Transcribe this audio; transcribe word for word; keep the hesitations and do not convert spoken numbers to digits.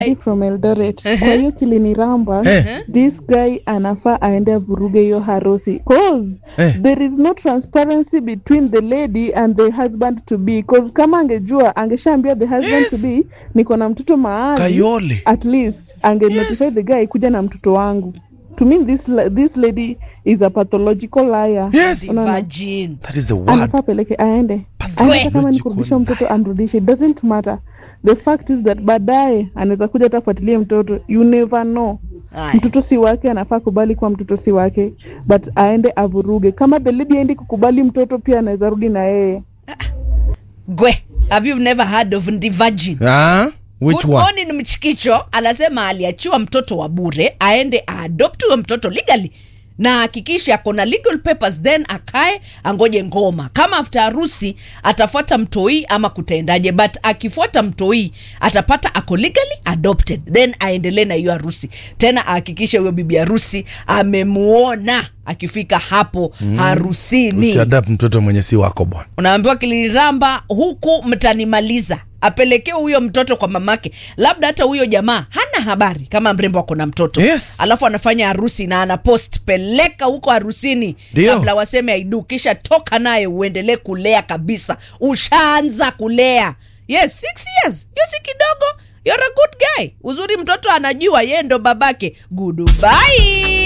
from Eldoret. Kwa hiyo kiliniramba, this guy anafaa aende vuruge hiyo harusi. Cause there is no transparency between the lady and the husband to be. Cause kama angejua, angeshaambia the husband yes. to be, niko na mtoto mahali. Kayole. At least, ange yes. notify the guy kuja na mtoto wangu. To me, this this lady is a pathological liar. Yes. Virgin. That is a word. Anafaa peleke aende. Aende kama ni kurudisha mtoto amrudishe. It doesn't matter. The fact is that baadaye anaweza kuja atafuatilia mtoto. You never know. Aye. Mtoto si wake, anafaa kubali kwa mtoto si wake, but aende avuruge. Kama the lady aende kukubali mtoto, pia anaweza rudi na yeye. Gwe, have you never heard of the virgin? Ah, which Good one? morning Mchikicho, anasema aliachiwa mtoto wa bure, aende adopt huyo mtoto legally. Na hakikisha akona legal papers, then akae angoje ngoma. Kama after harusi atafuata mtoi ama kutaendaje, but akifuata mtoi atapata ako legally adopted, then aendelee na hiyo harusi. Tena hakikisha huyo bibi harusi amemuona akifika hapo mm. harusini. Usiadapt mtoto mwenye si wako bwana. Unaambiwa kiliramba huku mtanimaliza. Apelekeo huyo mtoto kwa mamake. Labda hata huyo jamaa hana habari kama mrembo wako na mtoto. Yes. Alafu anafanya harusi na ana post, peleka huko harusini. Dio. Kabla waseme I do, kisha toka naye uendelee kulea kabisa. Ushaanza kulea. Yes, six years. Yo si kidogo. You're a good guy. Uzuri mtoto anajua yeye ndo babake. Goodbye.